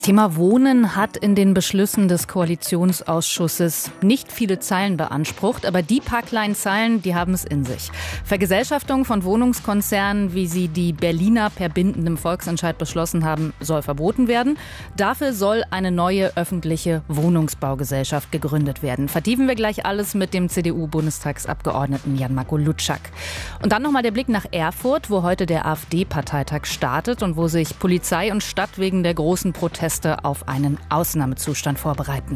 Thema Wohnen hat in den Beschlüssen des Koalitionsausschusses nicht viele Zeilen beansprucht, aber die paar kleinen Zeilen, die haben es in sich. Vergesellschaftung von Wohnungskonzernen, wie sie die Berliner per bindendem Volksentscheid beschlossen haben, soll verboten werden. Dafür soll eine neue öffentliche Wohnungsbaugesellschaft gegründet werden. Vertiefen wir gleich alles mit dem CDU-Bundestagsabgeordneten Jan-Marco Lutschak. Und dann nochmal der Blick nach Erfurt, wo heute der AfD-Parteitag startet und wo sich Polizei und Stadt wegen der großen Proteste auf einen Ausnahmezustand vorbereiten.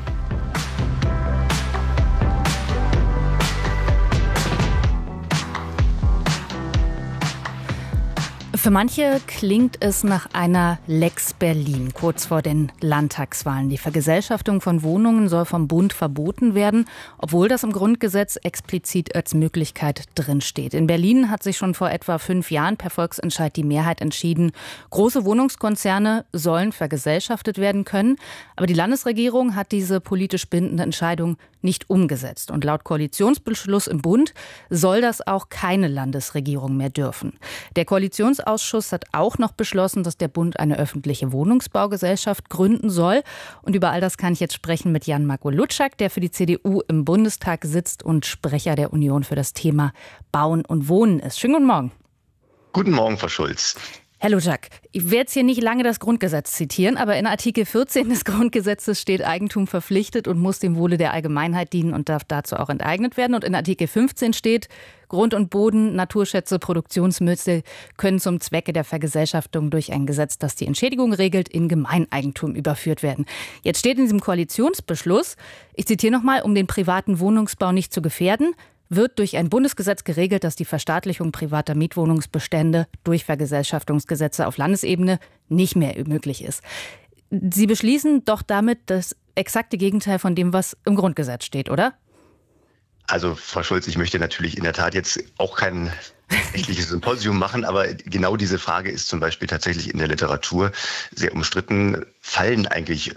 Für manche klingt es nach einer Lex Berlin, kurz vor den Landtagswahlen. Die Vergesellschaftung von Wohnungen soll vom Bund verboten werden, obwohl das im Grundgesetz explizit als Möglichkeit drinsteht. In Berlin hat sich schon vor etwa 5 Jahren per Volksentscheid die Mehrheit entschieden, große Wohnungskonzerne sollen vergesellschaftet werden können. Aber die Landesregierung hat diese politisch bindende Entscheidung nicht umgesetzt. Und laut Koalitionsbeschluss im Bund soll das auch keine Landesregierung mehr dürfen. Der Koalitionsausschuss hat auch noch beschlossen, dass der Bund eine öffentliche Wohnungsbaugesellschaft gründen soll. Und über all das kann ich jetzt sprechen mit Jan-Marco Lutschak, der für die CDU im Bundestag sitzt und Sprecher der Union für das Thema Bauen und Wohnen ist. Schönen guten Morgen. Guten Morgen, Frau Schulz. Herr Lutschak, ich werde jetzt hier nicht lange das Grundgesetz zitieren, aber in Artikel 14 des Grundgesetzes steht, Eigentum verpflichtet und muss dem Wohle der Allgemeinheit dienen und darf dazu auch enteignet werden. Und in Artikel 15 steht, Grund und Boden, Naturschätze, Produktionsmittel können zum Zwecke der Vergesellschaftung durch ein Gesetz, das die Entschädigung regelt, in Gemeineigentum überführt werden. Jetzt steht in diesem Koalitionsbeschluss, ich zitiere nochmal, um den privaten Wohnungsbau nicht zu gefährden, wird durch ein Bundesgesetz geregelt, dass die Verstaatlichung privater Mietwohnungsbestände durch Vergesellschaftungsgesetze auf Landesebene nicht mehr möglich ist. Sie beschließen doch damit das exakte Gegenteil von dem, was im Grundgesetz steht, oder? Also, Frau Schulz, ich möchte natürlich in der Tat jetzt auch kein rechtliches Symposium machen, aber genau diese Frage ist zum Beispiel tatsächlich in der Literatur sehr umstritten. Fallen eigentlich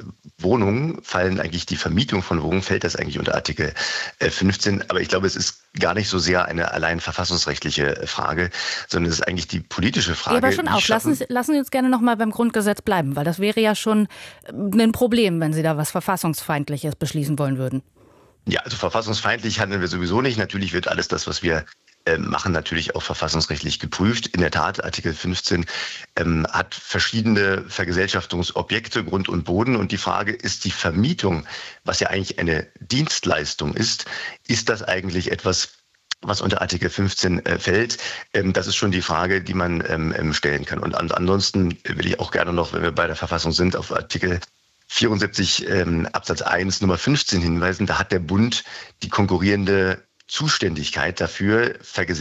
die Vermietung von Wohnungen, fällt das eigentlich unter Artikel 15? Aber ich glaube, es ist gar nicht so sehr eine allein verfassungsrechtliche Frage, sondern es ist eigentlich die politische Frage. Ja, aber schon auch. Lassen Sie uns gerne noch mal beim Grundgesetz bleiben, weil das wäre ja schon ein Problem, wenn Sie da was Verfassungsfeindliches beschließen wollen würden. Ja, also verfassungsfeindlich handeln wir sowieso nicht. Natürlich wird alles das, was wir machen, natürlich auch verfassungsrechtlich geprüft. In der Tat, Artikel 15 hat verschiedene Vergesellschaftungsobjekte, Grund und Boden. Und die Frage ist die Vermietung, was ja eigentlich eine Dienstleistung ist das eigentlich etwas, was unter Artikel 15 fällt? Das ist schon die Frage, die man stellen kann. Und ansonsten will ich auch gerne noch, wenn wir bei der Verfassung sind, auf Artikel 74 Absatz 1 Nummer 15 hinweisen. Da hat der Bund die konkurrierende Zuständigkeit dafür,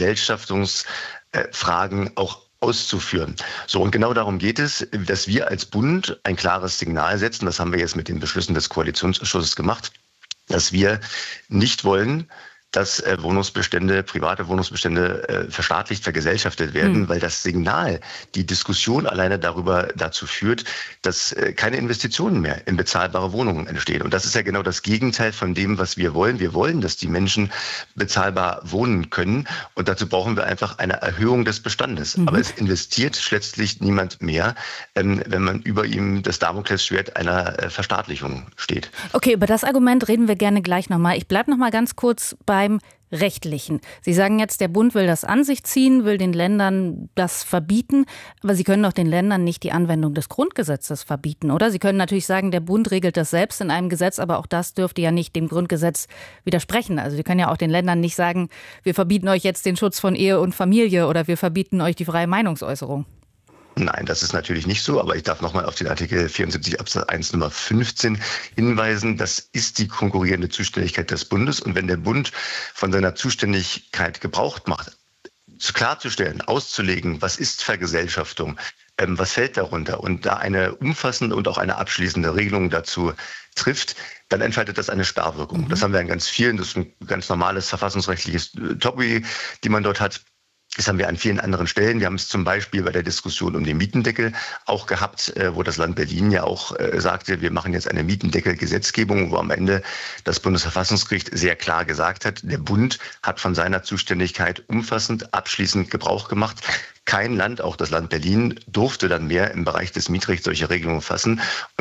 Vergesellschaftungsfragen auch auszuführen. So, und genau darum geht es, dass wir als Bund ein klares Signal setzen. Das haben wir jetzt mit den Beschlüssen des Koalitionsausschusses gemacht, dass wir nicht wollen, dass private Wohnungsbestände verstaatlicht, vergesellschaftet werden, weil das Signal, die Diskussion alleine darüber dazu führt, dass keine Investitionen mehr in bezahlbare Wohnungen entstehen. Und das ist ja genau das Gegenteil von dem, was wir wollen. Wir wollen, dass die Menschen bezahlbar wohnen können. Und dazu brauchen wir einfach eine Erhöhung des Bestandes. Aber es investiert letztlich niemand mehr, wenn man über ihm das Damoklesschwert einer Verstaatlichung steht. Okay, über das Argument reden wir gerne gleich nochmal. Ich bleibe nochmal ganz kurz beim Rechtlichen. Sie sagen jetzt, der Bund will das an sich ziehen, will den Ländern das verbieten, aber Sie können doch den Ländern nicht die Anwendung des Grundgesetzes verbieten, oder? Sie können natürlich sagen, der Bund regelt das selbst in einem Gesetz, aber auch das dürfte ja nicht dem Grundgesetz widersprechen. Also Sie können ja auch den Ländern nicht sagen, wir verbieten euch jetzt den Schutz von Ehe und Familie oder wir verbieten euch die freie Meinungsäußerung. Nein, das ist natürlich nicht so, aber ich darf nochmal auf den Artikel 74 Absatz 1 Nummer 15 hinweisen. Das ist die konkurrierende Zuständigkeit des Bundes. Und wenn der Bund von seiner Zuständigkeit Gebrauch macht, klarzustellen, auszulegen, was ist Vergesellschaftung, was fällt darunter, und da eine umfassende und auch eine abschließende Regelung dazu trifft, dann entfaltet das eine Sperrwirkung. Das haben wir an ganz vielen, das ist ein ganz normales verfassungsrechtliches Topic, die man dort hat. Das haben wir an vielen anderen Stellen. Wir haben es zum Beispiel bei der Diskussion um den Mietendeckel auch gehabt, wo das Land Berlin ja auch sagte, wir machen jetzt eine Mietendeckel-Gesetzgebung, wo am Ende das Bundesverfassungsgericht sehr klar gesagt hat, der Bund hat von seiner Zuständigkeit umfassend, abschließend Gebrauch gemacht. kein Land, auch das Land Berlin, durfte dann mehr im Bereich des Mietrechts solche Regelungen fassen.